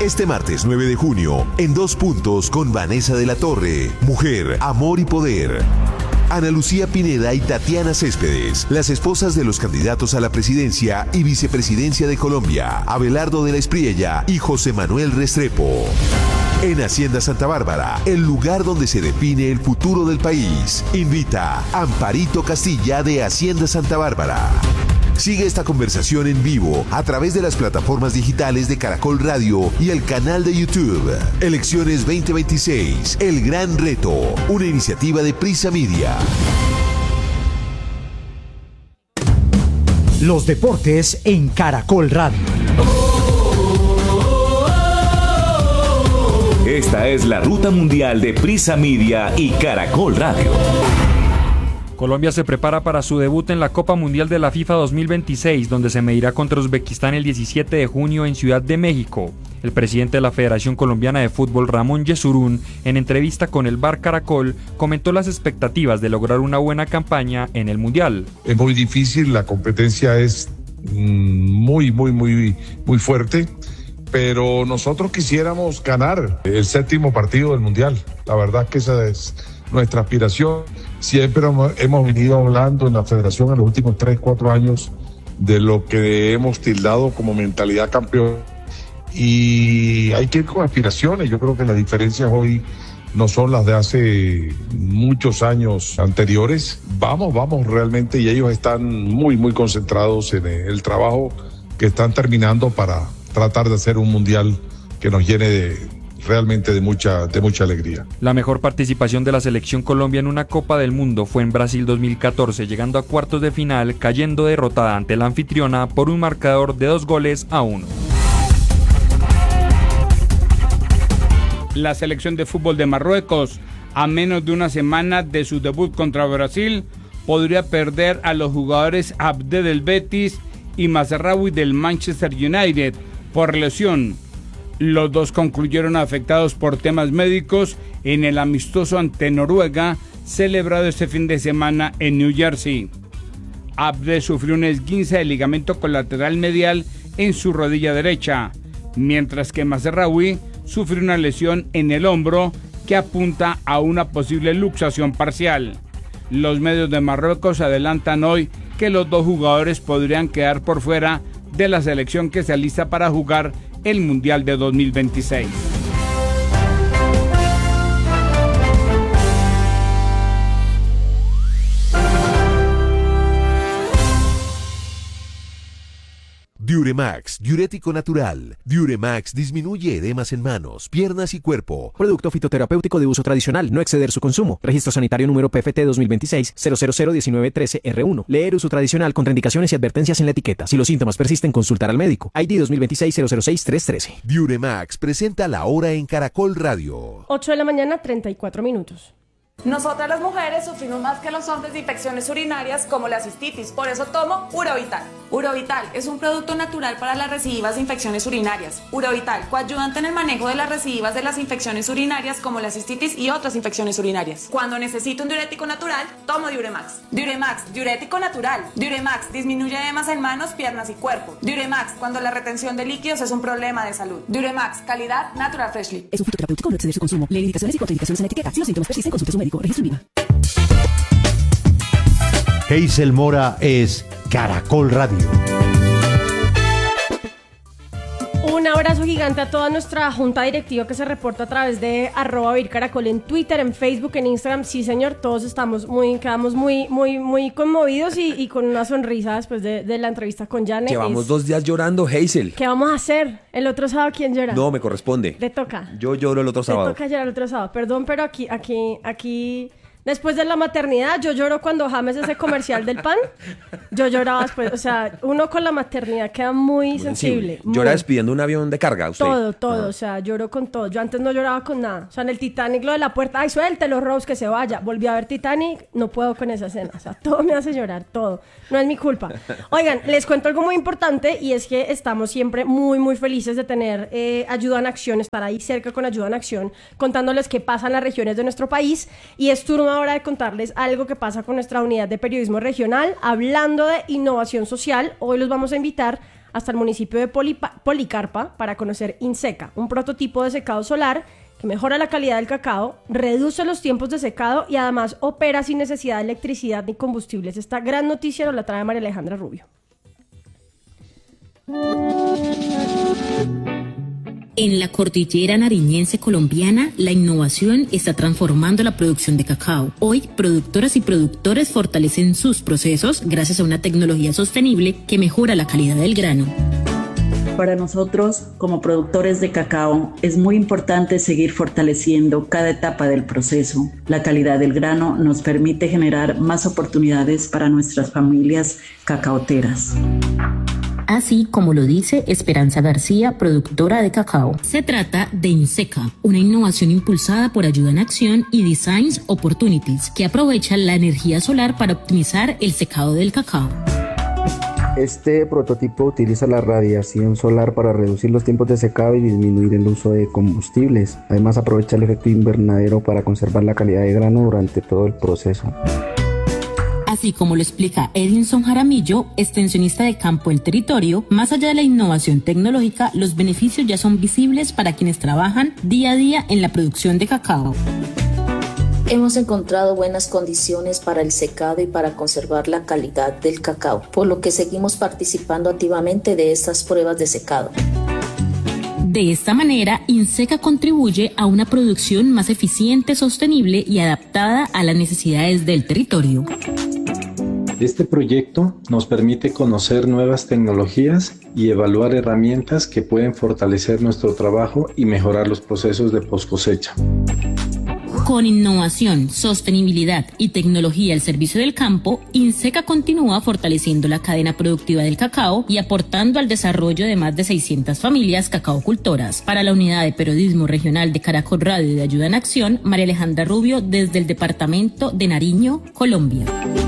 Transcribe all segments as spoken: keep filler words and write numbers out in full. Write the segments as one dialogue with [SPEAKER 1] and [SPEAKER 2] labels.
[SPEAKER 1] Este martes nueve de junio, en Dos Puntos con Vanessa de la Torre, Mujer, Amor y Poder. Ana Lucía Pineda y Tatiana Céspedes, las esposas de los candidatos a la presidencia y vicepresidencia de Colombia, Abelardo de la Espriella y José Manuel Restrepo. En Hacienda Santa Bárbara, el lugar donde se define el futuro del país. Invita Amparito Castilla de Hacienda Santa Bárbara. Sigue esta conversación en vivo a través de las plataformas digitales de Caracol Radio y el canal de YouTube. Elecciones veinte veintiséis, El Gran Reto, una iniciativa de Prisa Media.
[SPEAKER 2] Los deportes en Caracol Radio.
[SPEAKER 3] Esta es la ruta mundial de Prisa Media y Caracol Radio.
[SPEAKER 4] Colombia se prepara para su debut en la Copa Mundial de la FIFA dos mil veintiséis, donde se medirá contra Uzbekistán el diecisiete de junio en Ciudad de México. El presidente de la Federación Colombiana de Fútbol, Ramón Yesurún, en entrevista con el Bar Caracol, comentó las expectativas de lograr una buena campaña en el Mundial.
[SPEAKER 5] Es muy difícil, la competencia es muy, muy, muy, muy fuerte, pero nosotros quisiéramos ganar el séptimo partido del Mundial. La verdad que esa es nuestra aspiración. Siempre hemos venido hablando en la federación en los últimos tres, cuatro años de lo que hemos tildado como mentalidad campeón. Y hay que ir con aspiraciones. Yo creo que las diferencias hoy no son las de hace muchos años anteriores. Vamos, vamos realmente, y ellos están muy, muy concentrados en el trabajo que están terminando para tratar de hacer un mundial que nos llene de realmente de mucha, de mucha alegría.
[SPEAKER 4] La mejor participación de la selección Colombia en una Copa del Mundo fue en Brasil dos mil catorce, llegando a cuartos de final, cayendo derrotada ante la anfitriona por un marcador de dos goles a uno.
[SPEAKER 6] La selección de fútbol de Marruecos, a menos de una semana de su debut contra Brasil, podría perder a los jugadores Abde del Betis y Mazraoui del Manchester United por lesión. Los dos concluyeron afectados por temas médicos en el amistoso ante Noruega, celebrado este fin de semana en New Jersey. Abde sufrió un esguince de ligamento colateral medial en su rodilla derecha, mientras que Mazraoui sufrió una lesión en el hombro que apunta a una posible luxación parcial. Los medios de Marruecos adelantan hoy que los dos jugadores podrían quedar por fuera de la selección que se alista para jugar el Mundial de dos mil veintiséis.
[SPEAKER 1] Diuremax, diurético natural. Diuremax disminuye edemas en manos, piernas y cuerpo.
[SPEAKER 7] Producto fitoterapéutico de uso tradicional, no exceder su consumo. Registro sanitario número P F T dos mil veintiséis cero cero cero diecinueve trece R uno. Leer uso tradicional, contraindicaciones y advertencias en la etiqueta. Si los síntomas persisten, consultar al médico. I D dos mil veintiséis cero cero seis tres trece.
[SPEAKER 1] Diuremax presenta la hora en Caracol Radio.
[SPEAKER 8] ocho de la mañana, treinta y cuatro minutos.
[SPEAKER 9] Nosotras las mujeres sufrimos más que los hombres de infecciones urinarias como la cistitis, por eso tomo Urovital. Urovital es un producto natural para las recidivas de infecciones urinarias. Urovital, coayudante en el manejo de las recidivas de las infecciones urinarias como la cistitis y otras infecciones urinarias. Cuando necesito un diurético natural, tomo Diuremax. Diuremax, diurético natural. Diuremax disminuye edemas en manos, piernas y cuerpo. Diuremax, cuando la retención de líquidos es un problema de salud. Diuremax, calidad Natural Freshly.
[SPEAKER 10] Es un fitoterapéutico, no exceder su consumo. Lee indicaciones y contraindicaciones en la etiqueta. Si los síntomas persisten, consulte a su médico. Registro INVIMA.
[SPEAKER 2] Hazel Mora es Caracol Radio.
[SPEAKER 8] Un abrazo gigante a toda nuestra junta directiva que se reporta a través de arroba vircaracol en Twitter, en Facebook, en Instagram. Sí, señor, todos estamos muy, quedamos muy, muy, muy conmovidos y, y con una sonrisa después de, de la entrevista con Janet.
[SPEAKER 11] Llevamos
[SPEAKER 8] es...
[SPEAKER 11] dos días llorando, Hazel.
[SPEAKER 8] ¿Qué vamos a hacer? ¿El otro sábado quién llora?
[SPEAKER 11] No, me corresponde.
[SPEAKER 8] Le toca.
[SPEAKER 11] Yo lloro el otro sábado.
[SPEAKER 8] Le toca llorar el otro sábado. Perdón, pero aquí, aquí, aquí... Después de la maternidad, yo lloro cuando James ese comercial del pan. Yo lloraba después. O sea, uno con la maternidad queda muy sensible.
[SPEAKER 11] Sí, llora despidiendo un avión de carga, usted.
[SPEAKER 8] Todo, todo.
[SPEAKER 11] Ajá.
[SPEAKER 8] O sea, lloro con todo. Yo antes no lloraba con nada. O sea, en el Titanic, lo de la puerta, ay, suéltelo, Rose, que se vaya. Volví a ver Titanic, no puedo con esa escena. O sea, todo me hace llorar, todo. No es mi culpa. Oigan, les cuento algo muy importante y es que estamos siempre muy, muy felices de tener eh, Ayuda en Acción, estar ahí cerca con Ayuda en Acción, contándoles qué pasa en las regiones de nuestro país. Y es turno ahora de contarles algo que pasa con nuestra unidad de periodismo regional. Hablando de innovación social, hoy los vamos a invitar hasta el municipio de Polipa- Policarpa para conocer Inseca, un prototipo de secado solar que mejora la calidad del cacao, reduce los tiempos de secado y además opera sin necesidad de electricidad ni combustibles. Esta gran noticia nos la trae María Alejandra Rubio.
[SPEAKER 12] En la cordillera nariñense colombiana, la innovación está transformando la producción de cacao. Hoy, productoras y productores fortalecen sus procesos gracias a una tecnología sostenible que mejora la calidad del grano.
[SPEAKER 13] Para nosotros, como productores de cacao, es muy importante seguir fortaleciendo cada etapa del proceso. La calidad del grano nos permite generar más oportunidades para nuestras familias cacaoteras.
[SPEAKER 12] Así como lo dice Esperanza García, productora de cacao. Se trata de Inseca, una innovación impulsada por Ayuda en Acción y Designs Opportunities, que aprovecha la energía solar para optimizar el secado del cacao.
[SPEAKER 14] Este prototipo utiliza la radiación solar para reducir los tiempos de secado y disminuir el uso de combustibles. Además, aprovecha el efecto invernadero para conservar la calidad de grano durante todo el proceso.
[SPEAKER 12] Así como lo explica Edinson Jaramillo, extensionista de campo en territorio, más allá de la innovación tecnológica, los beneficios ya son visibles para quienes trabajan día a día en la producción de cacao.
[SPEAKER 15] Hemos encontrado buenas condiciones para el secado y para conservar la calidad del cacao, por lo que seguimos participando activamente de estas pruebas de secado.
[SPEAKER 12] De esta manera, Inseca contribuye a una producción más eficiente, sostenible y adaptada a las necesidades del territorio.
[SPEAKER 16] Este proyecto nos permite conocer nuevas tecnologías y evaluar herramientas que pueden fortalecer nuestro trabajo y mejorar los procesos de poscosecha.
[SPEAKER 12] Con innovación, sostenibilidad y tecnología al servicio del campo, Inseca continúa fortaleciendo la cadena productiva del cacao y aportando al desarrollo de más de seiscientas familias cacaocultoras. Para la Unidad de Periodismo Regional de Caracol Radio y de Ayuda en Acción, María Alejandra Rubio, desde el departamento de Nariño, Colombia.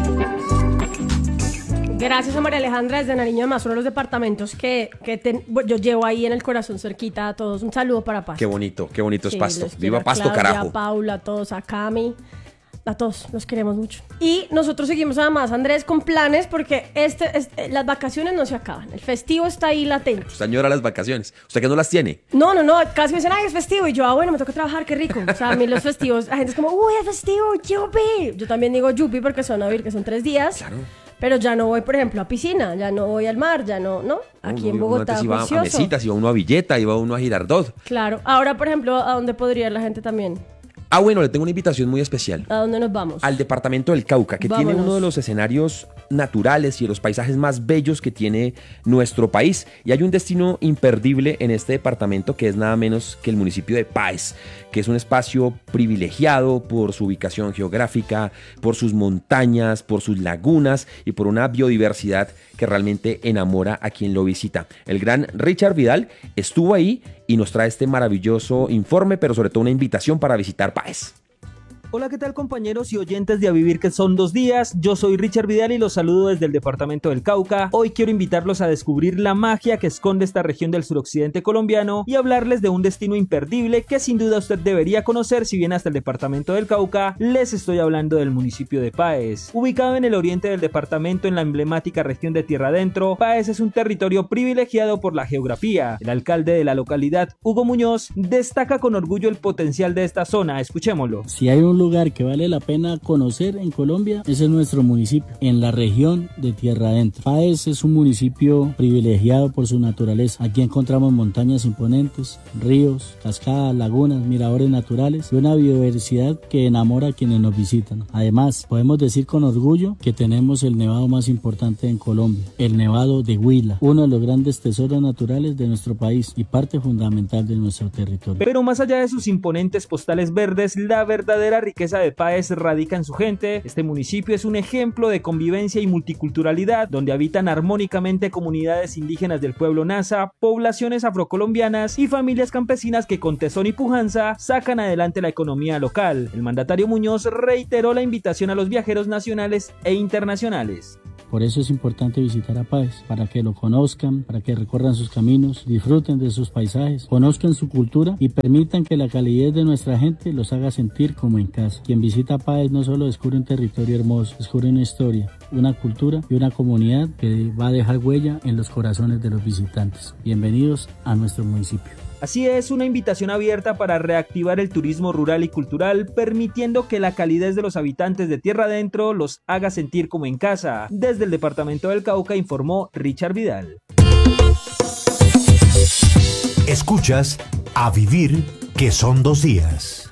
[SPEAKER 8] Gracias a María Alejandra desde Nariño, además uno de los departamentos que, que te, yo llevo ahí en el corazón cerquita a todos. Un saludo para Pasto.
[SPEAKER 11] Qué bonito, qué bonito
[SPEAKER 8] Sí,
[SPEAKER 11] es Pasto.
[SPEAKER 8] los
[SPEAKER 11] Viva
[SPEAKER 8] quiero a
[SPEAKER 11] Pasto,
[SPEAKER 8] Claudia,
[SPEAKER 11] carajo.
[SPEAKER 8] A Paula, a todos, a Cami, a todos, los queremos mucho. Y nosotros seguimos además, Andrés, con planes porque este, este, las vacaciones no se acaban. El festivo está ahí latente.
[SPEAKER 11] Usted añora las vacaciones. ¿Usted que no las tiene?
[SPEAKER 8] No, no, no, casi me dicen, ay, es festivo. Y yo, ah, bueno, me toca trabajar, qué rico. O sea, a mí los festivos, la gente es como, uy, es festivo, yupi. Yo también digo yupi porque son a vivir, que son tres días. Claro. Pero ya no voy, por ejemplo, a piscina, ya no voy al mar, ya no, ¿no? Aquí
[SPEAKER 11] no,
[SPEAKER 8] en
[SPEAKER 11] uno
[SPEAKER 8] Bogotá,
[SPEAKER 11] antes iba
[SPEAKER 8] juicioso.
[SPEAKER 11] a Mesitas, iba uno a Villeta, iba uno a Girardot.
[SPEAKER 8] Claro. Ahora, por ejemplo, ¿a dónde podría ir la gente también?
[SPEAKER 11] Ah, bueno, le tengo una invitación muy especial.
[SPEAKER 8] ¿A dónde nos vamos?
[SPEAKER 11] Al departamento del Cauca, que
[SPEAKER 8] Vámonos.
[SPEAKER 11] tiene uno de los escenarios naturales y de los paisajes más bellos que tiene nuestro país. Y hay un destino imperdible en este departamento que es nada menos que el municipio de Páez, que es un espacio privilegiado por su ubicación geográfica, por sus montañas, por sus lagunas y por una biodiversidad que realmente enamora a quien lo visita. El gran Richard Vidal estuvo ahí y nos trae este maravilloso informe, pero sobre todo una invitación para visitar Páez.
[SPEAKER 17] Hola, ¿qué tal compañeros y oyentes de A Vivir que son dos días? Yo soy Richard Vidal y los saludo desde el departamento del Cauca. Hoy quiero invitarlos a descubrir la magia que esconde esta región del suroccidente colombiano y hablarles de un destino imperdible que sin duda usted debería conocer si viene hasta el departamento del Cauca. Les estoy hablando del municipio de Páez. Ubicado en el oriente del departamento en la emblemática región de Tierra Adentro, Páez es un territorio privilegiado por la geografía. El alcalde de la localidad, Hugo Muñoz, destaca con orgullo el potencial de esta zona. Escuchémoslo.
[SPEAKER 18] Si hay un lugar que vale la pena conocer en Colombia, ese es nuestro municipio, en la región de Tierra Adentro. Páez es un municipio privilegiado por su naturaleza. Aquí encontramos montañas imponentes, ríos, cascadas, lagunas, miradores naturales y una biodiversidad que enamora a quienes nos visitan. Además, podemos decir con orgullo que tenemos el nevado más importante en Colombia, el Nevado de Huila, uno de los grandes tesoros naturales de nuestro país y parte fundamental de nuestro territorio.
[SPEAKER 17] Pero más allá de sus imponentes postales verdes, la verdadera riqueza de Páez radica en su gente. Este municipio es un ejemplo de convivencia y multiculturalidad, donde habitan armónicamente comunidades indígenas del pueblo Nasa, poblaciones afrocolombianas y familias campesinas que con tesón y pujanza sacan adelante la economía local. El mandatario Muñoz reiteró la invitación a los viajeros nacionales e internacionales.
[SPEAKER 18] Por eso es importante visitar a Páez, para que lo conozcan, para que recorran sus caminos, disfruten de sus paisajes, conozcan su cultura y permitan que la calidez de nuestra gente los haga sentir como en casa. Quien visita Páez no solo descubre un territorio hermoso, descubre una historia, una cultura y una comunidad que va a dejar huella en los corazones de los visitantes. Bienvenidos a nuestro municipio.
[SPEAKER 17] Así es, una invitación abierta para reactivar el turismo rural y cultural, permitiendo que la calidez de los habitantes de tierra adentro los haga sentir como en casa. Desde el departamento del Cauca informó Richard Vidal.
[SPEAKER 2] Escuchas A Vivir, que son dos días.